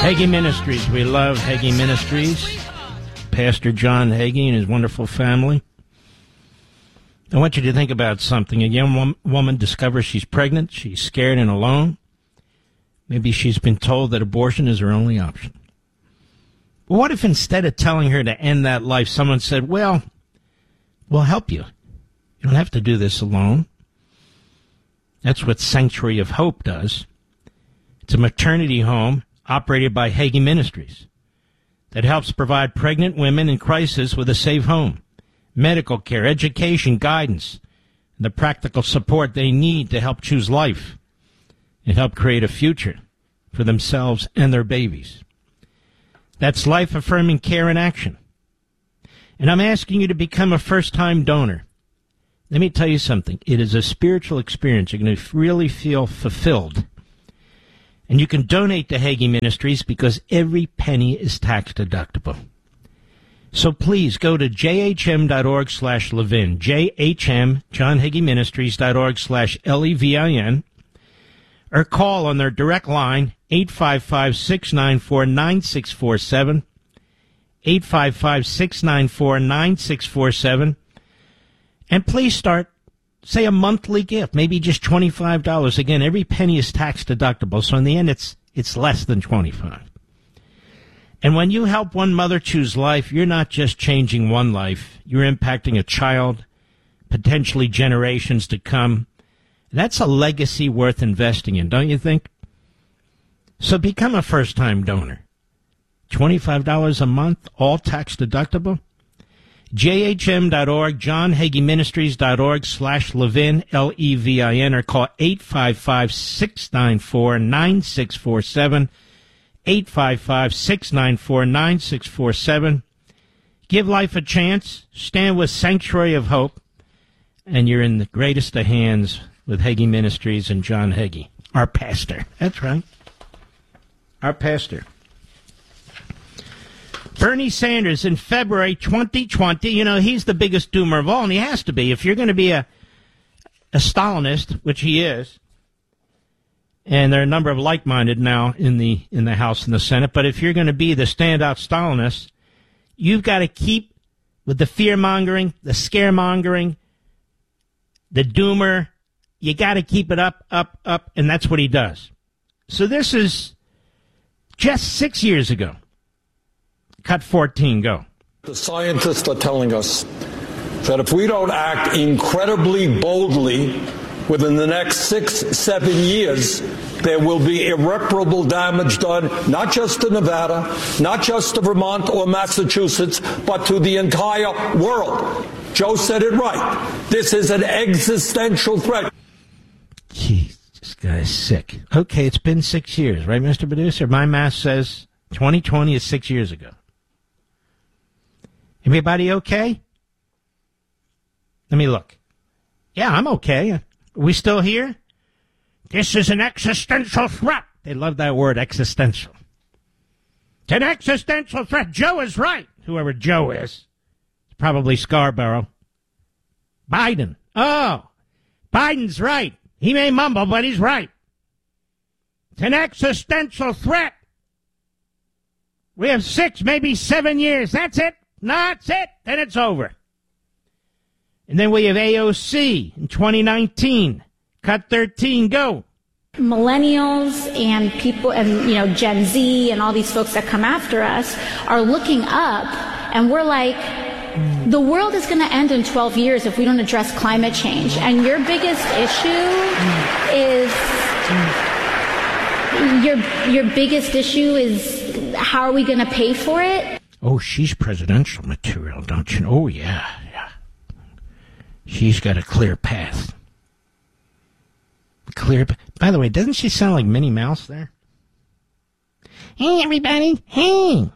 Hagee Ministries. We love Hagee Ministries. Pastor John Hagee and his wonderful family. I want you to think about something. A young woman discovers she's pregnant. She's scared and alone. Maybe she's been told that abortion is her only option. But what if instead of telling her to end that life, someone said, well, we'll help you. You don't have to do this alone. That's what Sanctuary of Hope does. It's a maternity home operated by Hagee Ministries that helps provide pregnant women in crisis with a safe home, medical care, education, guidance, and the practical support they need to help choose life and help create a future for themselves and their babies. That's life-affirming care in action. And I'm asking you to become a first-time donor. Let me tell you something. It is a spiritual experience. You're going to really feel fulfilled. And you can donate to Hagee Ministries because every penny is tax deductible. So please go to jhm.org/Levin, JHM, JohnHageeMinistries.org/LEVIN, or call on their direct line, 855-694-9647, 855-694-9647, and please start, say, a monthly gift, maybe just $25. Again, every penny is tax deductible, so in the end, it's less than $25. And when you help one mother choose life, you're not just changing one life. You're impacting a child, potentially generations to come. That's a legacy worth investing in, don't you think? So become a first-time donor. $25 a month, all tax deductible. JHM.org, JohnHageeMinistries.org/Levin, LEVIN, or call 855-694-9647, 855-694-9647. Give life a chance. Stand with Sanctuary of Hope, and you're in the greatest of hands with Hagee Ministries and John Hagee, our pastor. That's right. Our pastor. Bernie Sanders in February 2020, you know, he's the biggest doomer of all, and he has to be. If you're going to be a Stalinist, which he is, and there are a number of like-minded now in the House and the Senate, but if you're going to be the standout Stalinist, you've got to keep with the fear-mongering, the scaremongering, the doomer. You got to keep it up, and that's what he does. So this is just 6 years ago. Cut 14, go. The scientists are telling us that if we don't act incredibly boldly within the next 6-7 years, there will be irreparable damage done, not just to Nevada, not just to Vermont or Massachusetts, but to the entire world. Joe said it right. This is an existential threat. Jeez, this guy's sick. Okay, it's been 6 years, right, Mr. Producer? My math says 2020 is 6 years ago. Everybody okay? Let me look. Yeah, I'm okay. Are we still here? This is an existential threat. They love that word, existential. It's an existential threat. Joe is right. Whoever Joe is. It's probably Scarborough. Biden. Oh, Biden's right. He may mumble, but he's right. It's an existential threat. We have 6, maybe 7 years. That's it. That's it. Then it's over. And then we have AOC in 2019. Cut 13, go. Millennials and people and, you know, Gen Z and all these folks that come after us are looking up, and we're like, the world is going to end in 12 years if we don't address climate change. And your biggest issue is your biggest issue is how are we going to pay for it? Oh, she's presidential material, don't you know? Oh, yeah. She's got a clear path. By the way, doesn't she sound like Minnie Mouse there? Hey, everybody. Hey.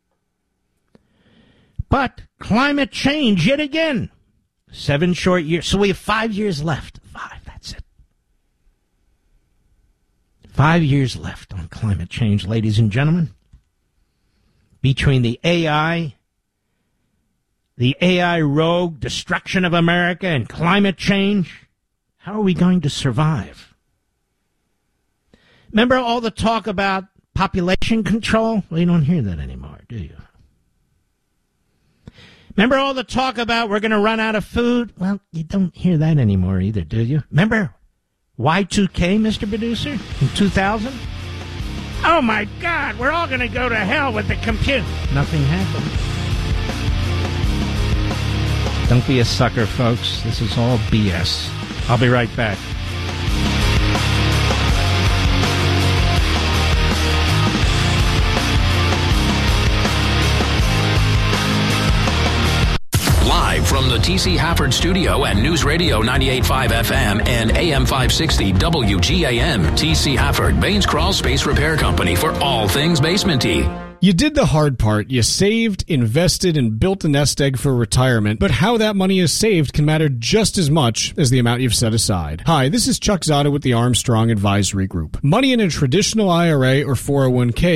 But climate change yet again. 7 short years. So we have 5 years left. 5, that's it. 5 years left on climate change, ladies and gentlemen. Between the AI rogue destruction of America and climate change, how are we going to survive? Remember all the talk about population control? Well, you don't hear that anymore, do you? Remember all the talk about we're going to run out of food? Well, you don't hear that anymore either, do you? Remember Y2K, Mr. Producer, in 2000? Oh, my God, we're all going to go to hell with the computer. Nothing happened. Don't be a sucker, folks. This is all BS. I'll be right back. Live from the T.C. Hafford Studio and News Radio 98.5 FM and AM 560 WGAM, T.C. Hafford, Baines Crawl Space Repair Company for all things basement-y. You did the hard part. You saved, invested, and built a nest egg for retirement, but how that money is saved can matter just as much as the amount you've set aside. Hi, this is Chuck Zotto with the Armstrong Advisory Group. Money in a traditional IRA or 401k